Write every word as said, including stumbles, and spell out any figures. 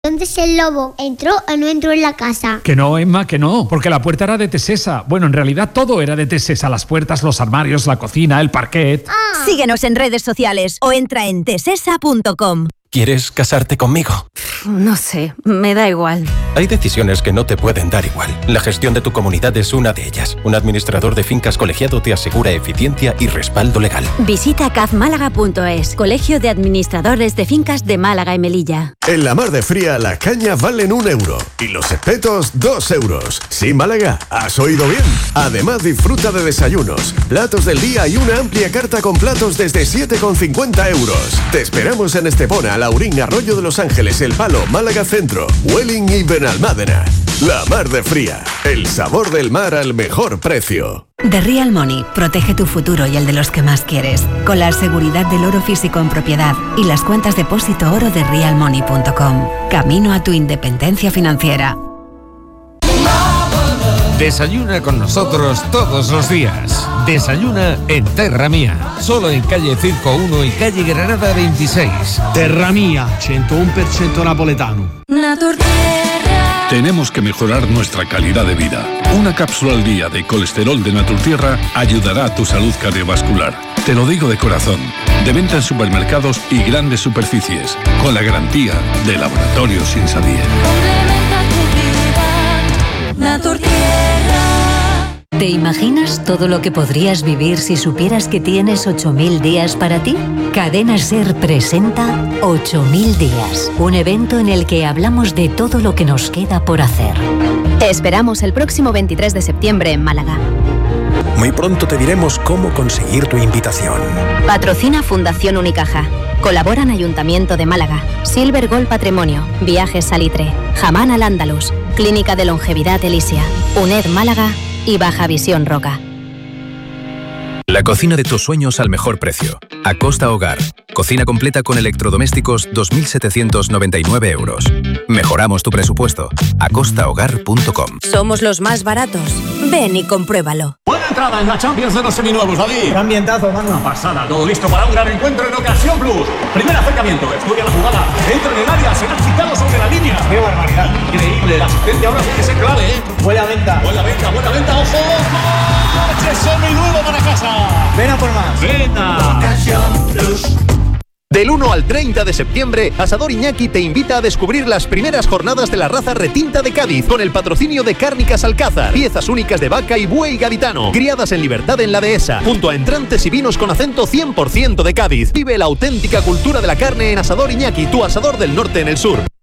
Entonces el lobo entró o no entró en la casa. Que no, Emma, que no, porque la puerta era de Tesesa. Bueno, en realidad todo era de Tesesa, las puertas, los armarios, la cocina, el parquet. Ah. Síguenos en redes sociales o entra en tesesa punto com. ¿Quieres casarte conmigo? No sé, me da igual. Hay decisiones que no te pueden dar igual. La gestión de tu comunidad es una de ellas. Un administrador de fincas colegiado te asegura eficiencia y respaldo legal. Visita caf málaga punto es, Colegio de Administradores de Fincas de Málaga y Melilla. En la Mar de Fría, la caña valen un euro y los espetos dos euros. Sí, Málaga, has oído bien. Además, disfruta de desayunos, platos del día y una amplia carta con platos desde siete con cincuenta euros. Te esperamos en Estepona, Laurín, Arroyo de los Ángeles, El Palo, Málaga Centro, Welling y Benalmádena. La Mar de Fría, el sabor del mar al mejor precio. The Real Money protege tu futuro y el de los que más quieres, con la seguridad del oro físico en propiedad y las cuentas depósito oro de real money punto com. Camino a tu independencia financiera. Desayuna con nosotros todos los días. Desayuna en Terra Mía. Solo en calle Circo uno y calle Granada veintiséis. Terra Mía, ciento uno por ciento napoletano. Naturtierra. Tenemos que mejorar nuestra calidad de vida. Una cápsula al día de colesterol de Naturtierra ayudará a tu salud cardiovascular. Te lo digo de corazón. De venta en supermercados y grandes superficies. Con la garantía de Laboratorios Sin Sabier. Naturtierra. ¿Te imaginas todo lo que podrías vivir si supieras que tienes ocho mil días para ti? Cadena Ser presenta ocho mil días, un evento en el que hablamos de todo lo que nos queda por hacer. Te esperamos el próximo veintitrés de septiembre en Málaga. Muy pronto te diremos cómo conseguir tu invitación. Patrocina Fundación Unicaja. Colaboran Ayuntamiento de Málaga, Silver Gold Patrimonio, Viajes Salitre, Jamán al Andalus, Clínica de Longevidad Elisia, UNED Málaga y Baja Visión Roca. La cocina de tus sueños al mejor precio. Acosta Hogar. Cocina completa con electrodomésticos dos mil setecientos noventa y nueve euros. Mejoramos tu presupuesto. acosta hogar punto com. Somos los más baratos. Ven y compruébalo. Buena entrada en la Champions de los seminuevos, David. Gran ambientazo, mano. Una pasada, todo listo para un gran encuentro en Ocasión Plus. Primer acercamiento, estudia la jugada, entra en el área, será citado sobre la línea. ¡Qué barbaridad! Increíble, la asistencia ahora tiene que ser clave, ¿eh? Buena venta. Buena venta, buena venta, ojo. ¡Coche seminuevo para casa! Ven a por más. Ven a Ocasión Plus. Del uno al treinta de septiembre, Asador Iñaki te invita a descubrir las primeras jornadas de la raza retinta de Cádiz, con el patrocinio de Cárnicas Alcázar, piezas únicas de vaca y buey gaditano, criadas en libertad en la dehesa, junto a entrantes y vinos con acento cien por ciento de Cádiz. Vive la auténtica cultura de la carne en Asador Iñaki, tu asador del norte en el sur.